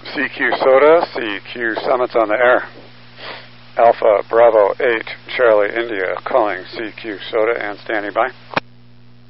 CQ Soda, CQ Summits on the air. Alpha Bravo 8 Charlie India calling CQ Soda and standing by.